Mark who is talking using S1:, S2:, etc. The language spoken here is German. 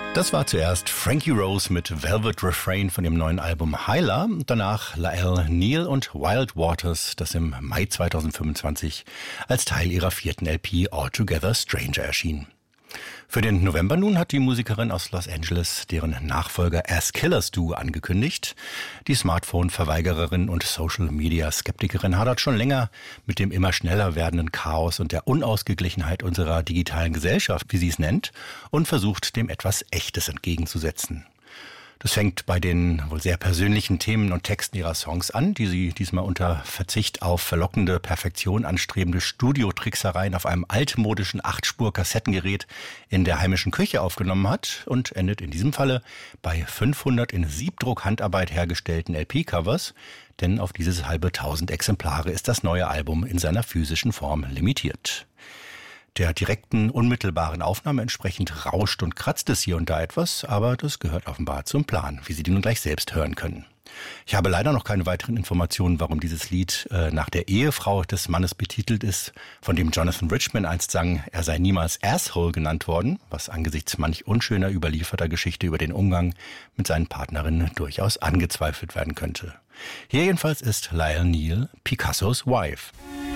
S1: Das war zuerst Frankie Rose mit Velvet Refrain von dem neuen Album Hyla. Danach Lyle Neal und Wild Waters, das im Mai 2025 als Teil ihrer 4. LP Altogether Stranger erschien. Für den November nun hat die Musikerin aus Los Angeles deren Nachfolger As Killers Do angekündigt. Die Smartphone-Verweigererin und Social-Media-Skeptikerin hadert schon länger mit dem immer schneller werdenden Chaos und der Unausgeglichenheit unserer digitalen Gesellschaft, wie sie es nennt, und versucht, dem etwas Echtes entgegenzusetzen. Das fängt bei den wohl sehr persönlichen Themen und Texten ihrer Songs an, die sie diesmal unter Verzicht auf verlockende Perfektion anstrebende Studiotricksereien auf einem altmodischen 8-Spur-Kassettengerät in der heimischen Küche aufgenommen hat und endet in diesem Falle bei 500 in Siebdruck-Handarbeit hergestellten LP-Covers, denn auf dieses halbe 1000 Exemplare ist das neue Album in seiner physischen Form limitiert. Der direkten, unmittelbaren Aufnahme entsprechend rauscht und kratzt es hier und da etwas, aber das gehört offenbar zum Plan, wie Sie nun gleich selbst hören können. Ich habe leider noch keine weiteren Informationen, warum dieses Lied nach der Ehefrau des Mannes betitelt ist, von dem Jonathan Richman einst sang, er sei niemals Asshole genannt worden, was angesichts manch unschöner überlieferter Geschichte über den Umgang mit seinen Partnerinnen durchaus angezweifelt werden könnte. Hier jedenfalls ist Lyle Neal Picassos Wife.